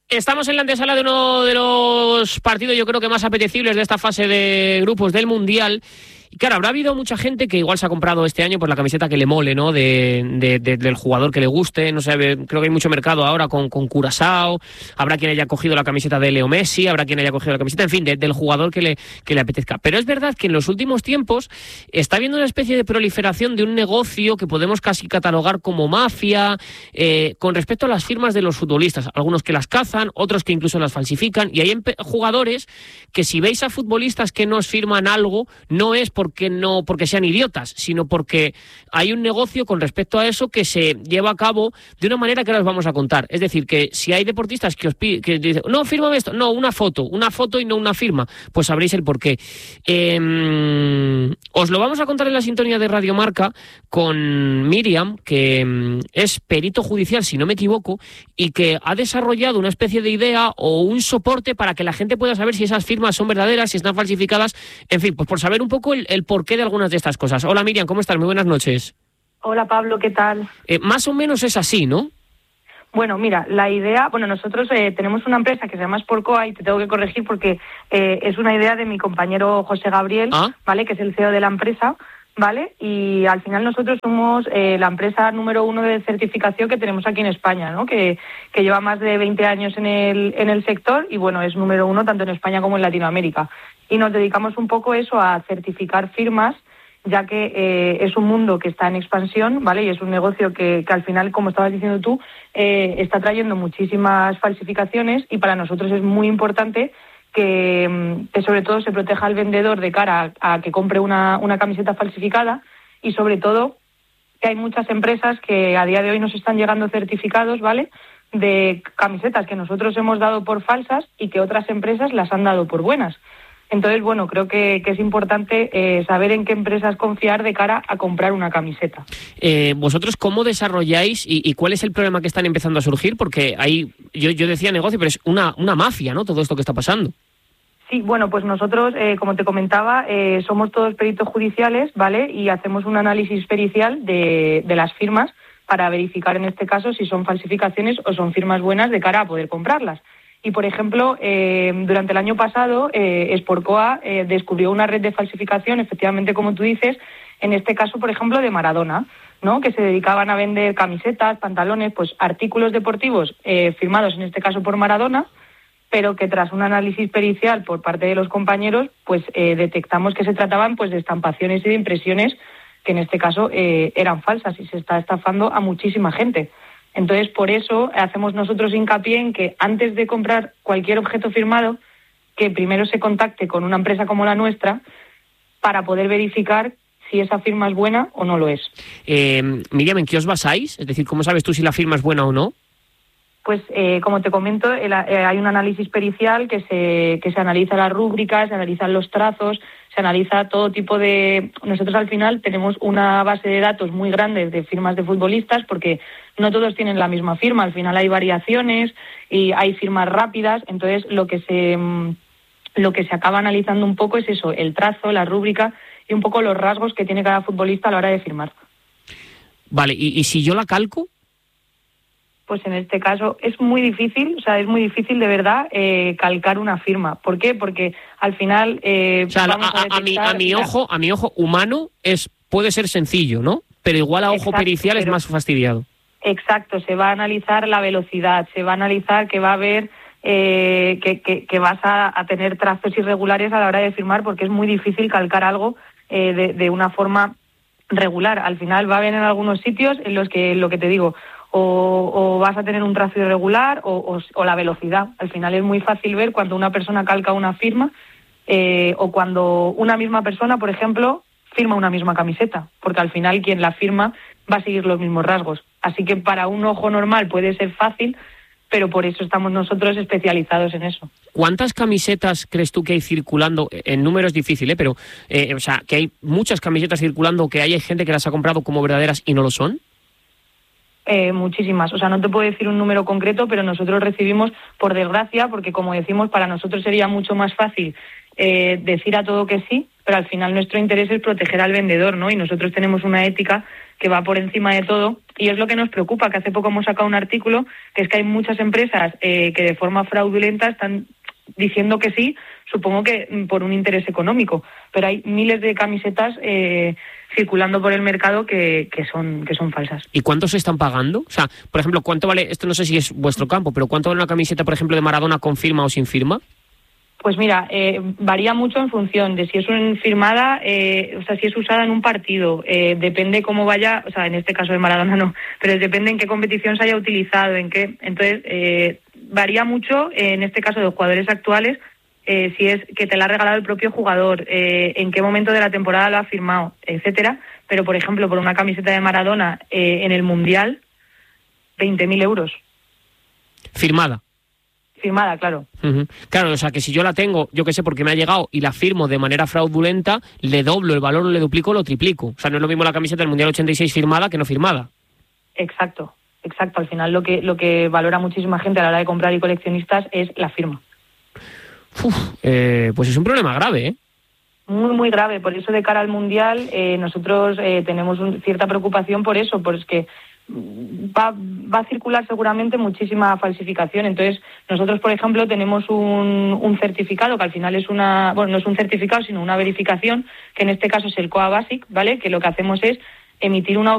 Estamos en la antesala de uno de los partidos, yo creo que más apetecibles de esta fase de grupos del Mundial. Y claro, habrá habido mucha gente que igual se ha comprado este año pues la camiseta que le mole, ¿no? Del jugador que le guste. No sé, creo que hay mucho mercado ahora con Curazao. Habrá quien haya cogido la camiseta de Leo Messi, habrá quien haya cogido la camiseta, en fin, del jugador que le apetezca. Pero es verdad que en los últimos tiempos está habiendo una especie de proliferación de un negocio que podemos casi catalogar como mafia con respecto a las firmas de los futbolistas. Algunos que las cazan, otros que incluso las falsifican. Y hay jugadores que, si veis a futbolistas que nos firman algo, no es porque sean idiotas, sino porque hay un negocio con respecto a eso que se lleva a cabo de una manera que ahora os vamos a contar. Es decir, que si hay deportistas que os piden, que dicen, no, fírmame esto, no, una foto y no una firma, pues sabréis el porqué. Os lo vamos a contar en la sintonía de Radio Marca con Miriam, que es perito judicial, si no me equivoco, y que ha desarrollado una especie de idea o un soporte para que la gente pueda saber si esas firmas son verdaderas, si están falsificadas, en fin, pues por saber un poco el porqué de algunas de estas cosas. Hola Miriam, ¿cómo estás? Muy buenas noches. Hola Pablo, ¿qué tal? Más o menos es así, ¿no? Bueno, mira, la idea, nosotros tenemos una empresa que se llama Sportcoa y te tengo que corregir porque es una idea de mi compañero José Gabriel, ¿vale? Que es el CEO de la empresa, ¿vale? Y al final nosotros somos la empresa número 1 de certificación que tenemos aquí en España, ¿no? Que lleva más de 20 años en el sector y bueno, es número 1 tanto en España como en Latinoamérica. Y nos dedicamos un poco a certificar firmas, ya que es un mundo que está en expansión, ¿vale? Y es un negocio que al final, como estabas diciendo tú, está trayendo muchísimas falsificaciones y para nosotros es muy importante que sobre todo se proteja al vendedor de cara a que compre una camiseta falsificada y sobre todo que hay muchas empresas que a día de hoy nos están llegando certificados, ¿vale?, de camisetas que nosotros hemos dado por falsas y que otras empresas las han dado por buenas. Entonces, bueno, creo que es importante saber en qué empresas confiar de cara a comprar una camiseta. ¿Vosotros cómo desarrolláis y cuál es el problema que están empezando a surgir? Porque hay, yo decía negocio, pero es una mafia, ¿no?, todo esto que está pasando. Sí, bueno, pues nosotros, como te comentaba, somos todos peritos judiciales, ¿vale? Y hacemos un análisis pericial de las firmas para verificar en este caso si son falsificaciones o son firmas buenas de cara a poder comprarlas. Y, por ejemplo, durante el año pasado, Sportcoa descubrió una red de falsificación, efectivamente, como tú dices, en este caso, por ejemplo, de Maradona, ¿no?, que se dedicaban a vender camisetas, pantalones, pues artículos deportivos firmados, en este caso, por Maradona, pero que tras un análisis pericial por parte de los compañeros, pues detectamos que se trataban pues de estampaciones y de impresiones que en este caso eran falsas y se está estafando a muchísima gente. Entonces, por eso hacemos nosotros hincapié en que antes de comprar cualquier objeto firmado, que primero se contacte con una empresa como la nuestra para poder verificar si esa firma es buena o no lo es. Miriam, ¿en qué os basáis? Es decir, ¿cómo sabes tú si la firma es buena o no? Pues, como te comento, hay un análisis pericial que se analiza las rúbricas, se analizan los trazos, se analiza todo tipo de... Nosotros al final tenemos una base de datos muy grande de firmas de futbolistas porque no todos tienen la misma firma, al final hay variaciones y hay firmas rápidas, entonces lo que se acaba analizando un poco es eso, el trazo, la rúbrica y un poco los rasgos que tiene cada futbolista a la hora de firmar. Vale, ¿y si yo la calco? Pues en este caso es muy difícil, es muy difícil de verdad calcar una firma. ¿Por qué? Porque al final... a mi ojo humano puede ser sencillo, ¿no? Pero igual a ojo pericial es más fastidiado. Exacto, se va a analizar la velocidad, se va a analizar que va a haber... que vas a tener trazos irregulares a la hora de firmar porque es muy difícil calcar algo de una forma regular. Al final va a haber en algunos sitios en los que, lo que te digo... O vas a tener un trazo irregular o la velocidad. Al final es muy fácil ver cuando una persona calca una firma o cuando una misma persona, por ejemplo, firma una misma camiseta, porque al final quien la firma va a seguir los mismos rasgos. Así que para un ojo normal puede ser fácil, pero por eso estamos nosotros especializados en eso. ¿Cuántas camisetas crees tú que hay circulando? En números difíciles, pero que hay muchas camisetas circulando, que hay gente que las ha comprado como verdaderas y no lo son. Muchísimas, no te puedo decir un número concreto, pero nosotros recibimos, por desgracia, porque como decimos, para nosotros sería mucho más fácil decir a todo que sí, pero al final nuestro interés es proteger al vendedor, ¿no? Y nosotros tenemos una ética que va por encima de todo, y es lo que nos preocupa, que hace poco hemos sacado un artículo, que es que hay muchas empresas que de forma fraudulenta están diciendo que sí, supongo que por un interés económico, pero hay miles de camisetas circulando por el mercado que son falsas. ¿Y cuánto se están pagando? O sea, por ejemplo, ¿cuánto vale, esto no sé si es vuestro campo, pero cuánto vale una camiseta, por ejemplo, de Maradona con firma o sin firma? Pues mira, varía mucho en función de si es firmada, o sea, si es usada en un partido, depende cómo vaya, o sea, en este caso de Maradona no, pero depende en qué competición se haya utilizado, en qué, entonces varía mucho, en este caso de jugadores actuales, si es que te la ha regalado el propio jugador, en qué momento de la temporada lo ha firmado, etcétera, pero por ejemplo, por una camiseta de Maradona en el Mundial, 20.000 euros. Firmada. Firmada, claro. Uh-huh. Claro, o sea, que si yo la tengo, yo qué sé, porque me ha llegado y la firmo de manera fraudulenta, le doblo el valor, le duplico, lo triplico. O sea, no es lo mismo la camiseta del Mundial 86 firmada que no firmada. Exacto. Al final lo que valora muchísima gente a la hora de comprar y coleccionistas es la firma. Pues es un problema grave, ¿eh? Muy, muy grave. Por eso de cara al Mundial nosotros tenemos cierta preocupación por eso, porque va a circular seguramente muchísima falsificación. Entonces, nosotros, por ejemplo, tenemos un certificado que al final es no es un certificado, sino una verificación, que en este caso es el COA Basic, ¿vale? Que lo que hacemos es emitir una